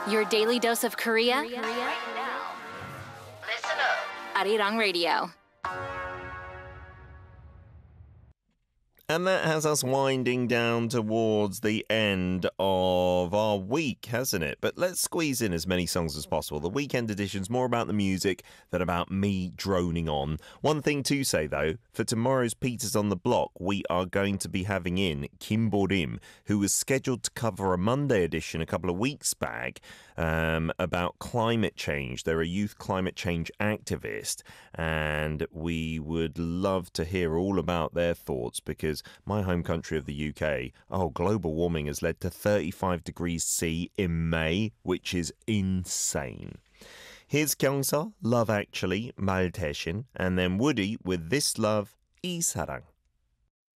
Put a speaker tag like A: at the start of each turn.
A: Your daily dose of Korea.
B: Right now. Listen up.
A: Arirang Radio.
C: And that has us winding down towards the end of our week, hasn't it? But let's squeeze in as many songs as possible. The weekend edition's more about the music than about me droning on. One thing to say, though, for tomorrow's Peters on the Block, we are going to be having in Kim Bo-rim, who was scheduled to cover a Monday edition a couple of weeks back about climate change. They're a youth climate change activist, and we would love to hear all about their thoughts because my home country of the UK, global warming has led to 35 degrees C in May, which is insane. Here's Kyungseo, Love Actually, Maltesian, and then Woody with This Love, 이 사랑.